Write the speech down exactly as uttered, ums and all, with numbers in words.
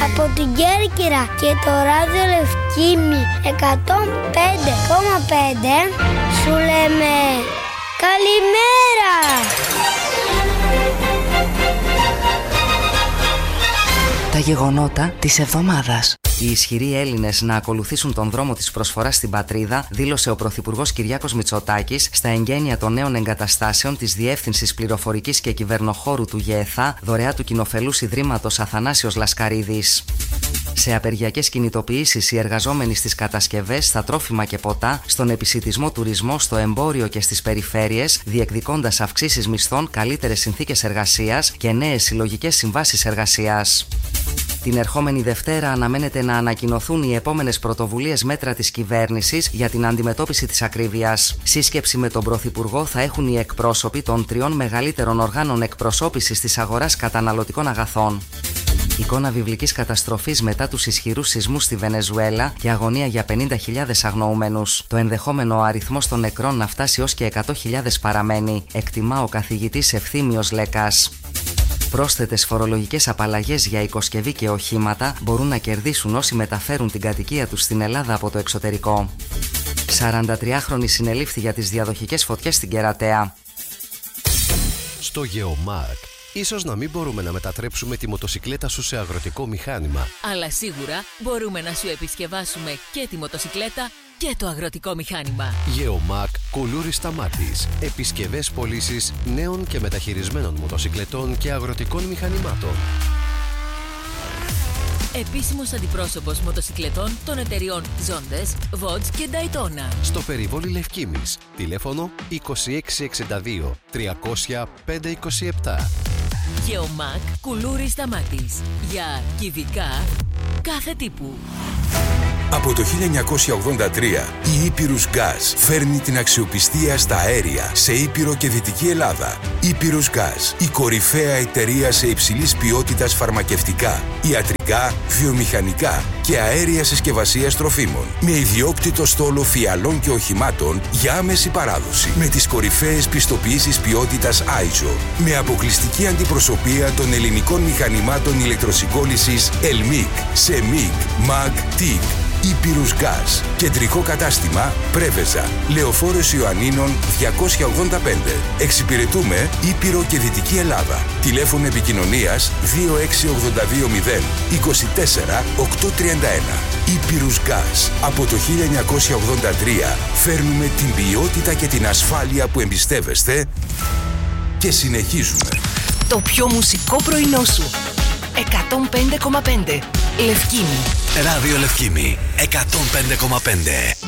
από την Κέρκυρα και το ράδιο Λευκήμι εκατόν πέντε κόμμα πέντε σου λέμε καλημέρα. Τα γεγονότα της εβδομάδας. Οι ισχυροί Έλληνες να ακολουθήσουν τον δρόμο της προσφοράς στην πατρίδα, δήλωσε ο Πρωθυπουργός Κυριάκος Μητσοτάκης στα εγγένεια των νέων εγκαταστάσεων της Διεύθυνσης Πληροφορικής και Κυβερνοχώρου του ΓΕΘΑ, δωρεά του Κοινοφελούς Ιδρύματος Αθανάσιος Λασκαρίδης. Σε απεργιακές κινητοποιήσεις, οι εργαζόμενοι στις κατασκευές, στα τρόφιμα και ποτά, στον επισιτισμό τουρισμό, στο εμπόριο και στις περιφέρειες, διεκδικώντας αυξήσεις μισθών, καλύτερες συνθήκες εργασίας και νέες συλλογικές συμβάσεις εργασίας. Την ερχόμενη Δευτέρα αναμένεται να ανακοινωθούν οι επόμενες πρωτοβουλίες μέτρα της κυβέρνησης για την αντιμετώπιση της ακρίβειας. Σύσκεψη με τον Πρωθυπουργό θα έχουν οι εκπρόσωποι των τριών μεγαλύτερων οργάνων εκπροσώπησης της αγοράς καταναλωτικών αγαθών. Εικόνα βιβλικής καταστροφής μετά τους ισχυρούς σεισμούς στη Βενεζουέλα και αγωνία για πενήντα χιλιάδες αγνοούμενους. Το ενδεχόμενο αριθμός των νεκρών να φτάσει ως και εκατό χιλιάδες παραμένει, εκτιμά ο καθηγητής Ευθύμιος Λέκας. Πρόσθετες φορολογικές απαλλαγές για οικοσκευή και οχήματα μπορούν να κερδίσουν όσοι μεταφέρουν την κατοικία τους στην Ελλάδα από το εξωτερικό. σαραντατριάχρονη συνελήφθη για τις διαδοχικές φωτιές στην Κερατέα. Στο Γεωμάκ, ίσως να μην μπορούμε να μετατρέψουμε τη μοτοσικλέτα σου σε αγροτικό μηχάνημα, αλλά σίγουρα μπορούμε να σου επισκευάσουμε και τη μοτοσικλέτα και το αγροτικό μηχάνημα. Γεωμάκ Κουλούρης Σταμάτης. Επισκευές πωλήσεις νέων και μεταχειρισμένων μοτοσικλετών και αγροτικών μηχανημάτων. Επίσημος αντιπρόσωπος μοτοσικλετών των εταιριών Zondes, Vodz και Daytona. Στο περιβόλι Λευκήμης. Τηλέφωνο είκοσι έξι εξήντα δύο τριακόσια πέντε είκοσι επτά. Γεωμάκ Κουλούρης Σταμάτης. Για κυβικά κάθε τύπου. Από το χίλια εννιακόσια ογδόντα τρία η Ήπειρους Gas φέρνει την αξιοπιστία στα αέρια σε Ήπειρο και Δυτική Ελλάδα. Ήπειρους Gas, η κορυφαία εταιρεία σε υψηλής ποιότητας φαρμακευτικά, ιατρικά, βιομηχανικά και αέρια συσκευασίας τροφίμων. Με ιδιόκτητο στόλο φιαλών και οχημάτων για άμεση παράδοση. Με τις κορυφαίες πιστοποιήσεις ποιότητας άισο. Με αποκλειστική αντιπροσωπεία των ελληνικών μηχανημάτων ηλεκτροσυγκόλλησης Ελμίκ, Σεμίκ, Μαγ, Τικ. Ήπειρους Gas. Κεντρικό κατάστημα Πρέβεζα. Λεωφόρος Ιωαννίνων διακόσια ογδόντα πέντε. Εξυπηρετούμε Ήπειρο και Δυτική Ελλάδα. Τηλέφωνο επικοινωνίας δύο έξι ογδόντα δύο μηδέν είκοσι τέσσερα οκτακόσια τριάντα ένα. Ήπειρους Gas. Από το χίλια εννιακόσια ογδόντα τρία φέρνουμε την ποιότητα και την ασφάλεια που εμπιστεύεστε και συνεχίζουμε. Το πιο μουσικό πρωινό σου. εκατόν πέντε κόμμα πέντε. Λευκήμι. Ράδιο Λευκήμι εκατόν πέντε κόμμα πέντε.